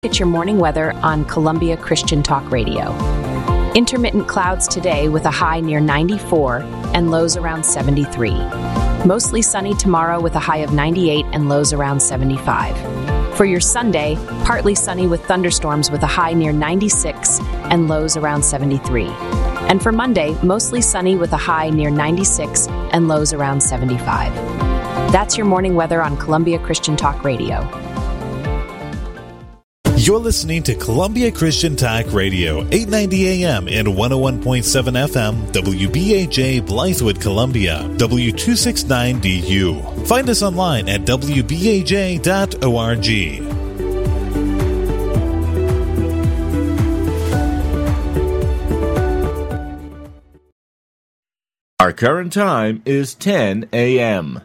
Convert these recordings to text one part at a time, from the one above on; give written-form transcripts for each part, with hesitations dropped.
Get your morning weather on Columbia Christian Talk Radio. Intermittent clouds today with a high near 94 and lows around 73. Mostly sunny tomorrow with a high of 98 and lows around 75. For your Sunday, partly sunny with thunderstorms with a high near 96 and lows around 73. And for Monday, mostly sunny with a high near 96 and lows around 75. That's your morning weather on Columbia Christian Talk Radio. You're listening to Columbia Christian Talk Radio, 890 AM and 101.7 FM, WBAJ Blythewood, Columbia, W269DU. Find us online at WBAJ.org. Our current time is 10 a.m.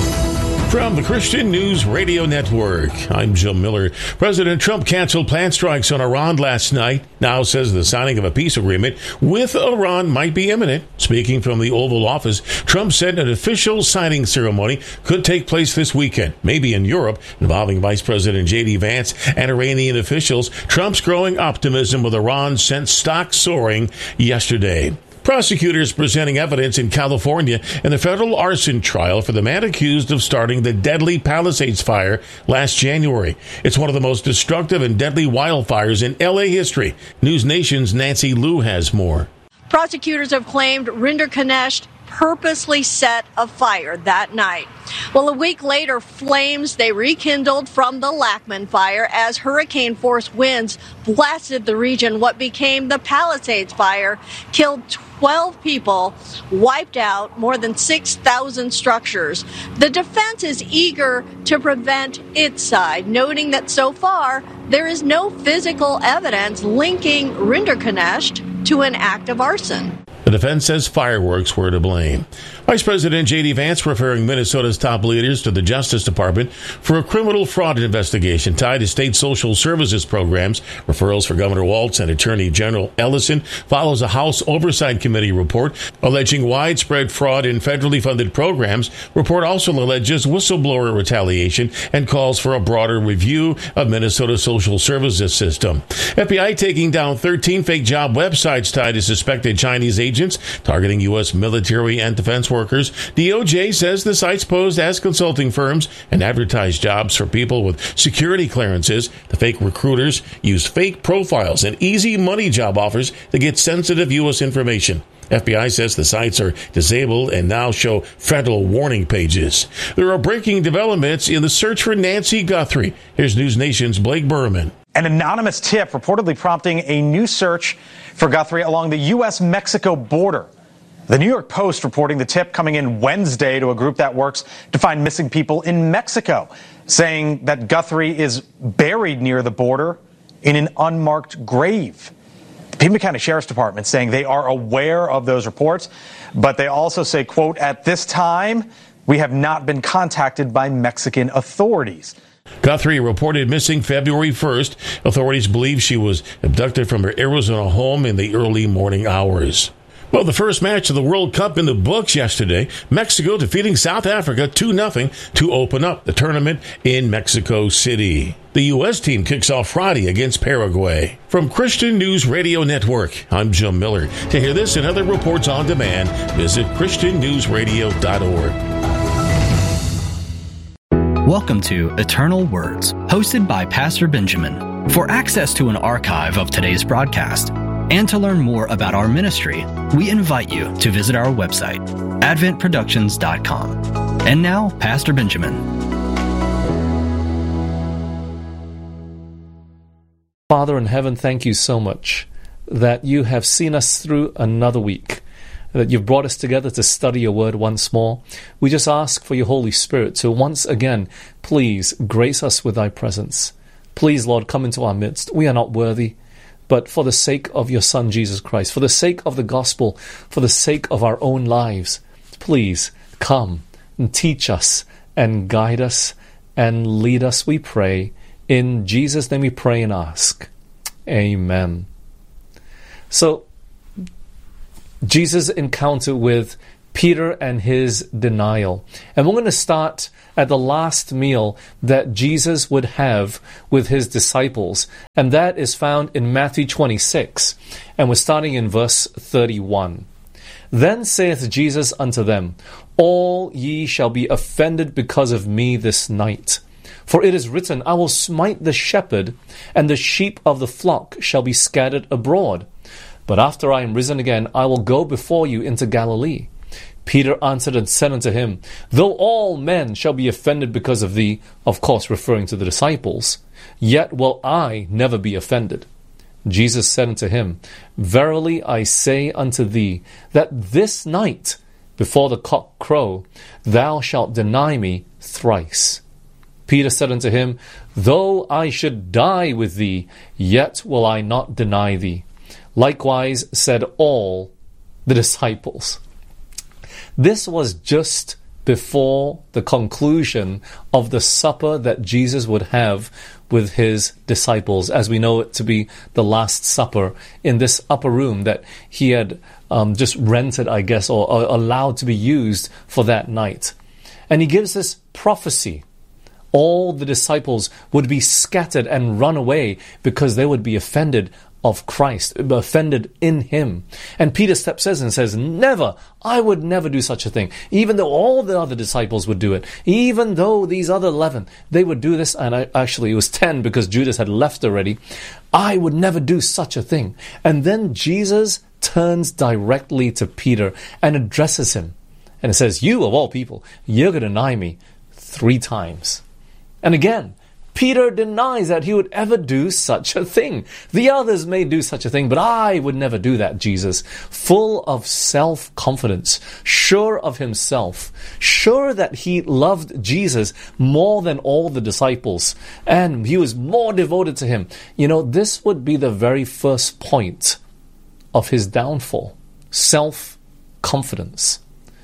From the Christian News Radio Network, I'm Jim Miller. President Trump canceled plant strikes on Iran last night. Now says the signing of a peace agreement with Iran might be imminent. Speaking from the Oval Office, Trump said an official signing ceremony could take place this weekend, maybe in Europe, involving Vice President J.D. Vance and Iranian officials. Trump's growing optimism with Iran sent stocks soaring yesterday. Prosecutors presenting evidence in California in the federal arson trial for the man accused of starting the deadly Palisades fire last January. It's one of the most destructive and deadly wildfires in L.A. history. News Nation's Nancy Liu has more. Prosecutors have claimed Rinder Kanesh purposely set a fire that night. Well, a week later, flames, they rekindled from the Lackman fire as hurricane-force winds blasted the region. What became the Palisades fire killed 12 people, wiped out more than 6,000 structures. The defense is eager to prevent its side, noting that so far there is no physical evidence linking Rinder Kanesh to an act of arson. The defense says fireworks were to blame. Vice President J.D. Vance referring Minnesota's top leaders to the Justice Department for a criminal fraud investigation tied to state social services programs. Referrals for Governor Walz and Attorney General Ellison follows a House Oversight Committee report alleging widespread fraud in federally funded programs. Report also alleges whistleblower retaliation and calls for a broader review of Minnesota's social services system. FBI taking down 13 fake job websites tied to suspected Chinese agents targeting U.S. military and defense workers. DOJ says the sites posed as consulting firms and advertised jobs for people with security clearances. The fake recruiters used fake profiles and easy money job offers to get sensitive U.S. information. FBI says the sites are disabled and now show federal warning pages. There are breaking developments in the search for Nancy Guthrie. Here's News Nation's Blake Berman. An anonymous tip reportedly prompting a new search for Guthrie along the U.S.-Mexico border. The New York Post reporting the tip coming in Wednesday to a group that works to find missing people in Mexico, saying that Guthrie is buried near the border in an unmarked grave. The Pima County Sheriff's Department saying they are aware of those reports, but they also say, quote, at this time, we have not been contacted by Mexican authorities. Guthrie reported missing February 1st. Authorities believe she was abducted from her Arizona home in the early morning hours. Well, the first match of the World Cup in the books yesterday. Mexico defeating South Africa 2-0 to open up the tournament in Mexico City. The U.S. team kicks off Friday against Paraguay. From Christian News Radio Network, I'm Jim Miller. To hear this and other reports on demand, visit ChristianNewsRadio.org. Welcome to Eternal Words, hosted by Pastor Benjamin. For access to an archive of today's broadcast and to learn more about our ministry, we invite you to visit our website, adventproductions.com. And now, Pastor Benjamin. Father in heaven, thank you so much that you have seen us through another week, that you've brought us together to study your word once more. We just ask for your Holy Spirit to once again, please grace us with thy presence. Please, Lord, come into our midst. We are not worthy, but for the sake of your Son, Jesus Christ, for the sake of the gospel, for the sake of our own lives, please come and teach us and guide us and lead us, we pray. In Jesus' name we pray and ask. Amen. So, Jesus' encounter with Peter and his denial. And we're going to start at the last meal that Jesus would have with his disciples. And that is found in Matthew 26. And we're starting in verse 31. Then saith Jesus unto them, All ye shall be offended because of me this night. For it is written, I will smite the shepherd, and the sheep of the flock shall be scattered abroad. But after I am risen again, I will go before you into Galilee. Peter answered and said unto him, Though all men shall be offended because of thee, of course referring to the disciples, yet will I never be offended. Jesus said unto him, Verily I say unto thee, that this night, before the cock crow, thou shalt deny me thrice. Peter said unto him, Though I should die with thee, yet will I not deny thee. Likewise said all the disciples. This was just before the conclusion of the supper that Jesus would have with his disciples, as we know it to be the Last Supper in this upper room that he had just rented, I guess, or allowed to be used for that night. And he gives this prophecy. All the disciples would be scattered and run away because they would be offended of Christ, offended in him. And Peter steps in and says, Never, I would never do such a thing. Even though all the other disciples would do it, even though these other 11, they would do this, and actually it was 10 because Judas had left already, I would never do such a thing. And then Jesus turns directly to Peter and addresses him. And it says, You of all people, you're going to deny me 3 times. And again, Peter denies that he would ever do such a thing. The others may do such a thing, but I would never do that, Jesus. Full of self-confidence, sure of himself, sure that he loved Jesus more than all the disciples, and he was more devoted to him. You know, this would be the very first point of his downfall. Self-confidence,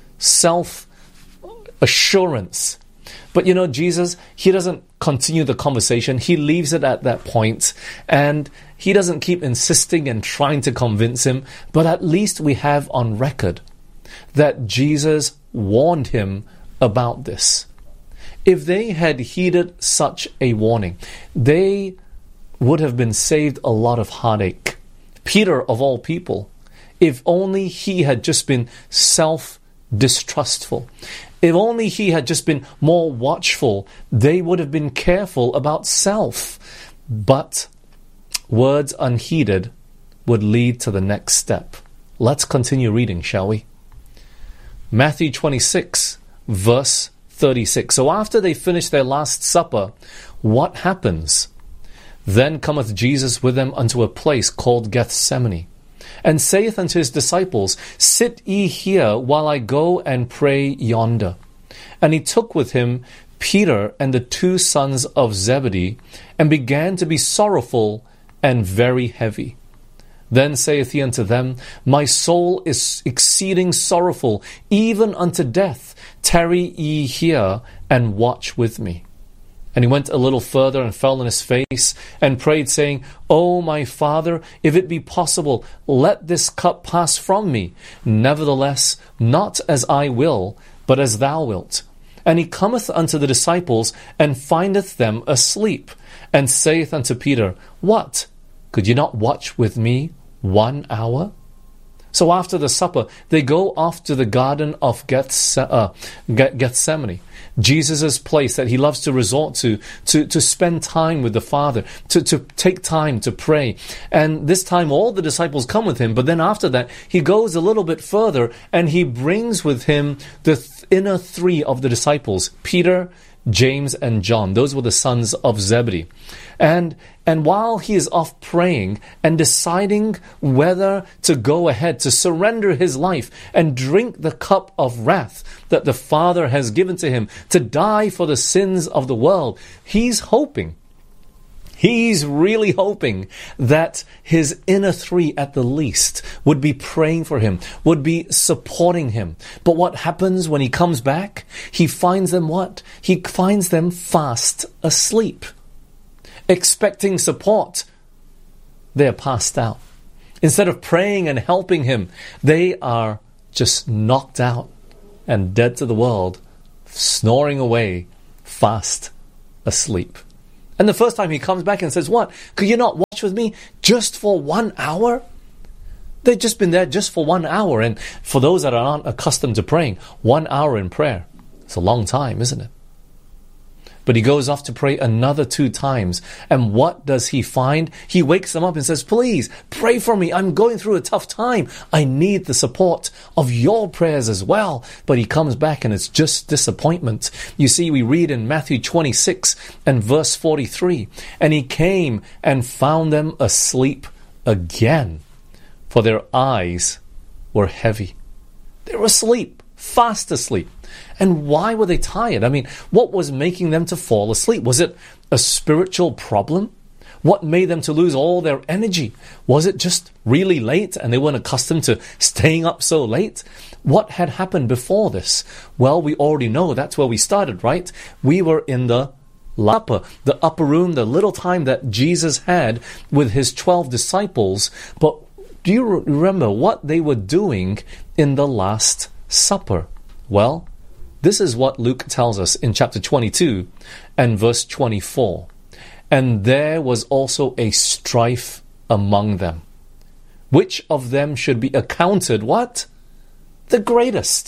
self-assurance. But you know, Jesus, he doesn't continue the conversation. He leaves it at that point, and he doesn't keep insisting and trying to convince him. But at least we have on record that Jesus warned him about this. If they had heeded such a warning, they would have been saved a lot of heartache. Peter, of all people, if only he had just been self-distrustful. If only he had just been more watchful, they would have been careful about self. But words unheeded would lead to the next step. Let's continue reading, shall we? Matthew 26, verse 36. So after they finish their Last Supper, what happens? Then cometh Jesus with them unto a place called Gethsemane, and saith unto his disciples, Sit ye here while I go and pray yonder. And he took with him Peter and the 2 sons of Zebedee, and began to be sorrowful and very heavy. Then saith he unto them, My soul is exceeding sorrowful, even unto death. Tarry ye here, and watch with me. And he went a little further and fell on his face and prayed, saying, O my Father, if it be possible, let this cup pass from me. Nevertheless, not as I will, but as thou wilt. And he cometh unto the disciples, and findeth them asleep, and saith unto Peter, What? Could ye not watch with me 1 hour? So after the supper, they go off to the Garden of Gethsemane, Jesus' place that he loves to resort to spend time with the Father, to take time to pray. And this time all the disciples come with him, but then after that, he goes a little bit further, and he brings with him the inner 3 of the disciples, Peter, James, and John. Those were the sons of Zebedee. And while he is off praying and deciding whether to go ahead to surrender his life and drink the cup of wrath that the Father has given to him to die for the sins of the world, he's really hoping that his inner 3 at the least would be praying for him, would be supporting him. But what happens when he comes back? He finds them what? He finds them fast asleep. Expecting support, they are passed out. Instead of praying and helping him, they are just knocked out, and dead to the world, snoring away, fast asleep. And the first time he comes back and says, what? Could you not watch with me just for 1 hour? They've just been there just for 1 hour. And for those that aren't accustomed to praying, 1 hour in prayer, it's a long time, isn't it? But he goes off to pray another 2 times. And what does he find? He wakes them up and says, please, pray for me. I'm going through a tough time. I need the support of your prayers as well. But he comes back and it's just disappointment. You see, we read in Matthew 26 and verse 43, and he came and found them asleep again, for their eyes were heavy. They were asleep, fast asleep. And why were they tired? I mean, what was making them to fall asleep? Was it a spiritual problem? What made them to lose all their energy? Was it just really late and they weren't accustomed to staying up so late? What had happened before this? Well, we already know that's where we started, right? We were in the upper room, the little time that Jesus had with his 12 disciples. But do you remember what they were doing in the Last Supper? Well, this is what Luke tells us in chapter 22 and verse 24. And there was also a strife among them. Which of them should be accounted, what? The greatest.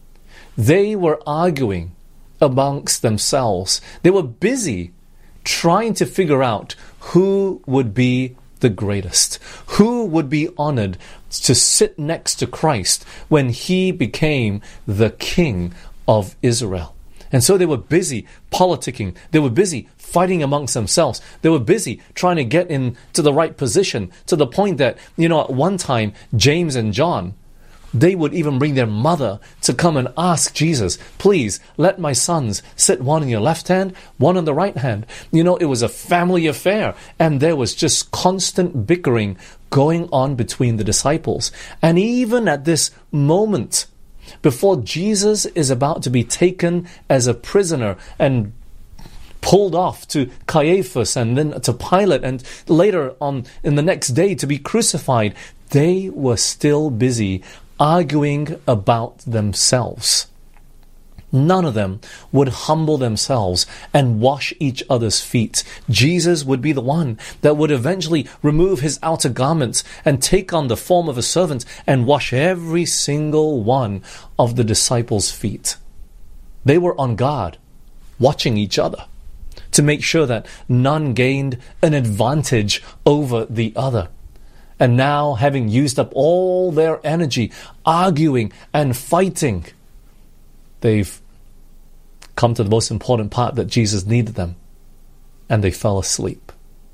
They were arguing amongst themselves. They were busy trying to figure out who would be the greatest, who would be honored to sit next to Christ when he became the king of Israel. And so they were busy politicking. They were busy fighting amongst themselves. They were busy trying to get into the right position, to the point that, at one time, James and John, they would even bring their mother to come and ask Jesus, please let my sons sit one on your left hand, one on the right hand. It was a family affair, and there was just constant bickering going on between the disciples. And even at this moment, before Jesus is about to be taken as a prisoner and pulled off to Caiaphas and then to Pilate, and later on in the next day to be crucified, they were still busy arguing about themselves. None of them would humble themselves and wash each other's feet. Jesus would be the one that would eventually remove his outer garments and take on the form of a servant and wash every single one of the disciples' feet. They were on guard, watching each other, to make sure that none gained an advantage over the other. And now, having used up all their energy arguing and fighting, they've come to the most important part that Jesus needed them, and they fell asleep.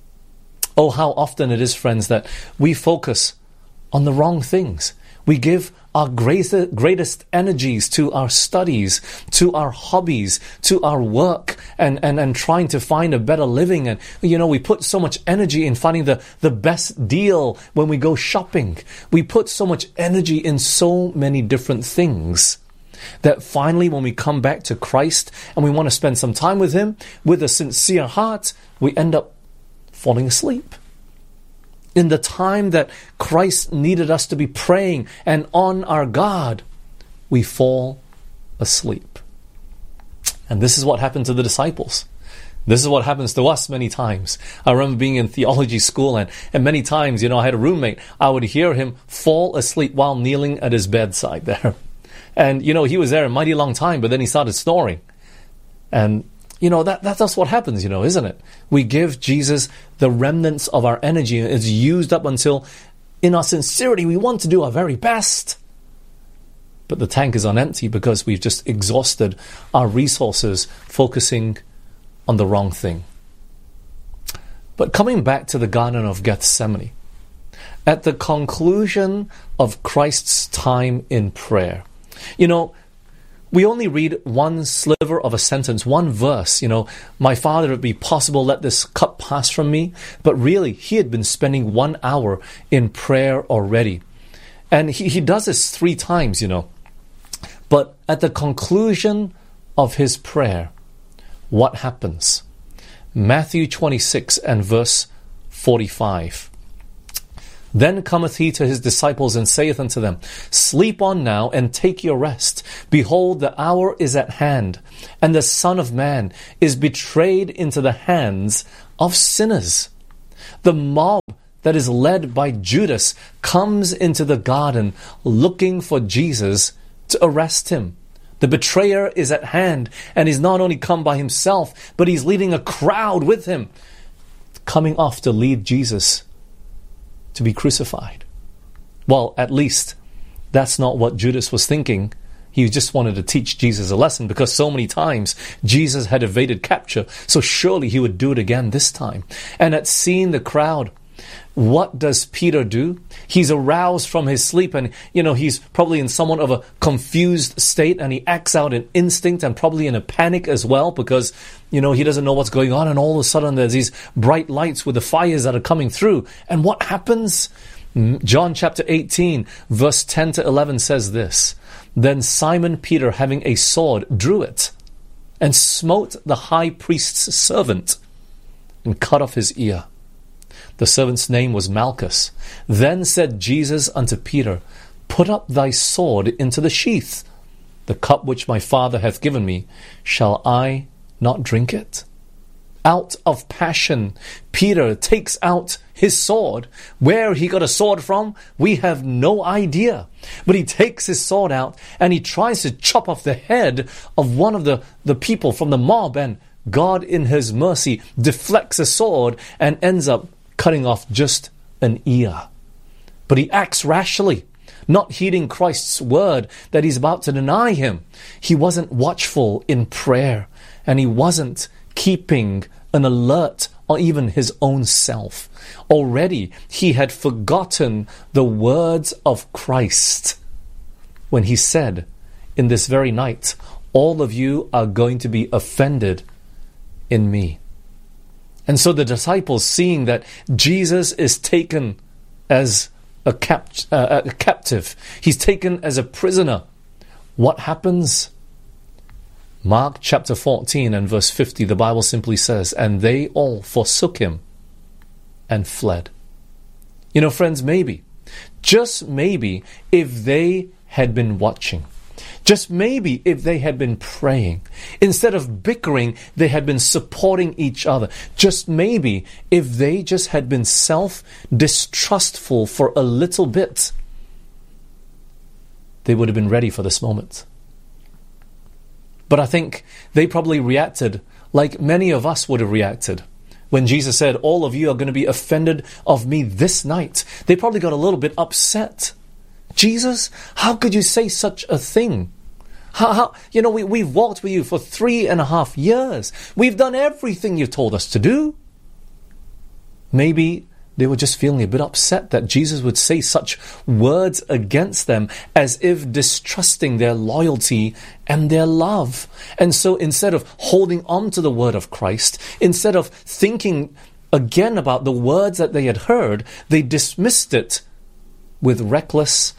Oh, how often it is, friends, that we focus on the wrong things. We give our greatest energies to our studies, to our hobbies, to our work, and trying to find a better living. And, we put so much energy in finding the best deal when we go shopping. We put so much energy in so many different things that finally, when we come back to Christ and we want to spend some time with him with a sincere heart, we end up falling asleep. In the time that Christ needed us to be praying and on our guard, we fall asleep. And this is what happened to the disciples. This is what happens to us many times. I remember being in theology school, and many times, I had a roommate. I would hear him fall asleep while kneeling at his bedside there. And, he was there a mighty long time, but then he started snoring. And that's what happens, isn't it? We give Jesus the remnants of our energy. It's used up until, in our sincerity, we want to do our very best. But the tank is on empty because we've just exhausted our resources focusing on the wrong thing. But coming back to the Garden of Gethsemane, at the conclusion of Christ's time in prayer, we only read one sliver of a sentence, one verse, my Father, if it be possible, let this cup pass from me. But really, he had been spending 1 hour in prayer already. And he does this 3 times, But at the conclusion of his prayer, what happens? Matthew 26 and verse 45. Then cometh he to his disciples and saith unto them, Sleep on now and take your rest. Behold, the hour is at hand, and the Son of Man is betrayed into the hands of sinners. The mob that is led by Judas comes into the garden looking for Jesus to arrest him. The betrayer is at hand, and he's not only come by himself, but he's leading a crowd with him, coming off to lead Jesus to be crucified. Well, at least that's not what Judas was thinking. He just wanted to teach Jesus a lesson, because so many times Jesus had evaded capture, so surely he would do it again this time. And at seeing the crowd, what does Peter do? He's aroused from his sleep, and he's probably in somewhat of a confused state, and he acts out in instinct and probably in a panic as well, because he doesn't know what's going on, and all of a sudden there's these bright lights with the fires that are coming through. And what happens? John chapter 18 verse 10 to 11 says this: Then Simon Peter, having a sword, drew it and smote the high priest's servant and cut off his ear. The servant's name was Malchus. Then said Jesus unto Peter, Put up thy sword into the sheath. The cup which my Father hath given me, shall I not drink it? Out of passion, Peter takes out his sword. Where he got a sword from, we have no idea. But he takes his sword out and he tries to chop off the head of one of the people from the mob, and God in his mercy deflects a sword and ends up cutting off just an ear. But he acts rashly, not heeding Christ's word that he's about to deny him. He wasn't watchful in prayer, and he wasn't keeping an alert on even his own self. Already he had forgotten the words of Christ when he said, in this very night, all of you are going to be offended in me. And so the disciples, seeing that Jesus is taken as a captive, he's taken as a prisoner, what happens? Mark chapter 14 and verse 50, the Bible simply says, And they all forsook him and fled. Friends, maybe, just maybe, if they had been watching, just maybe if they had been praying, instead of bickering, they had been supporting each other. Just maybe if they just had been self-distrustful for a little bit, they would have been ready for this moment. But I think they probably reacted like many of us would have reacted. When Jesus said, all of you are going to be offended of me this night, they probably got a little bit upset. Jesus, how could you say such a thing? We've walked with you for 3.5 years. We've done everything you told us to do. Maybe they were just feeling a bit upset that Jesus would say such words against them, as if distrusting their loyalty and their love. And so instead of holding on to the word of Christ, instead of thinking again about the words that they had heard, they dismissed it with recklessness,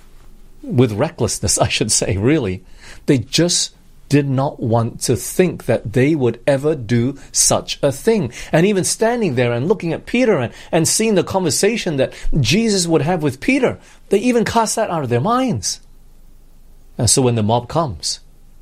I should say, really. They just did not want to think that they would ever do such a thing. And even standing there and looking at Peter and seeing the conversation that Jesus would have with Peter, they even cast that out of their minds. And so when the mob comes,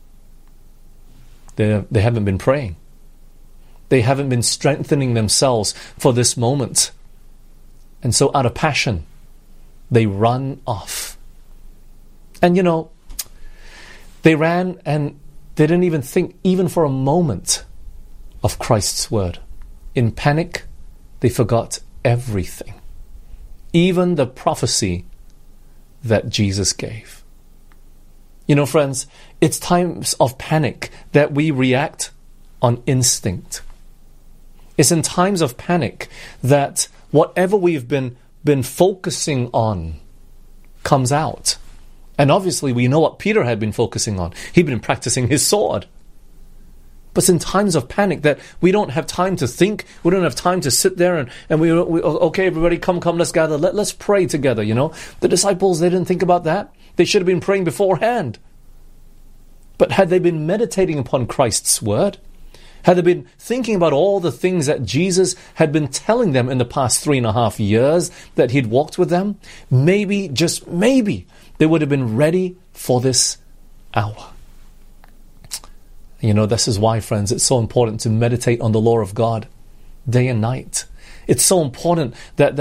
they haven't been praying. They haven't been strengthening themselves for this moment. And so out of passion, they run off. And they ran and they didn't even think, even for a moment, of Christ's word. In panic, they forgot everything. Even the prophecy that Jesus gave. Friends, it's times of panic that we react on instinct. It's in times of panic that whatever we've been focusing on comes out. And obviously we know what Peter had been focusing on. He'd been practicing his sword. But it's in times of panic that we don't have time to think. We don't have time to sit there and we okay, everybody, come, let's gather. Let's pray together, The disciples, they didn't think about that. They should have been praying beforehand. But had they been meditating upon Christ's word, had they been thinking about all the things that Jesus had been telling them in the past 3.5 years that he'd walked with them, maybe, just maybe, they would have been ready for this hour. You know, this is why, friends, it's so important to meditate on the law of God day and night. It's so important that